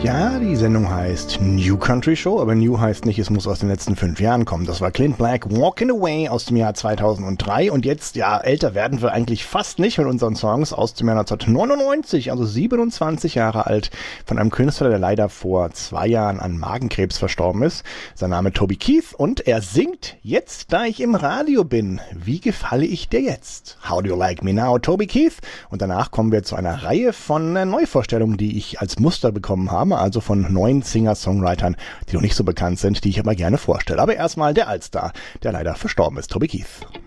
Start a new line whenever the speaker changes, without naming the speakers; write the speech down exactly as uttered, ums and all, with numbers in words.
Ja, die Sendung heißt New Country Show, aber New heißt nicht, es muss aus den letzten fünf Jahren kommen. Das war Clint Black, Walking Away aus dem Jahr zweitausenddrei und jetzt, ja, älter werden wir eigentlich fast nicht mit unseren Songs aus dem Jahr neunzehnhundertneunundneunzig, also siebenundzwanzig Jahre alt, von einem Künstler, der leider vor zwei Jahren an Magenkrebs verstorben ist. Sein Name Toby Keith und er singt Jetzt, da ich im Radio bin. Wie gefalle ich dir jetzt? How do you like me now, Toby Keith? Und danach kommen wir zu einer Reihe von äh, Neuvorstellungen, die ich als Muster bekommen habe, also von neuen Singer-Songwritern, die noch nicht so bekannt sind, die ich aber gerne vorstelle. Aber erstmal der Allstar, der leider verstorben ist, Toby Keith.